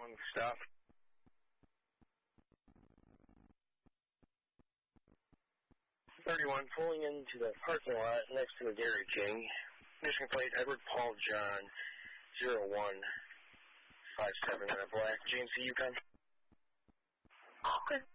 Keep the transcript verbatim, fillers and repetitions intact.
One stop. thirty-one, pulling into the parking lot next to the Dairy King. Mission plate Edward Paul John, zero one five seven in a black G M C Yukon. Okay.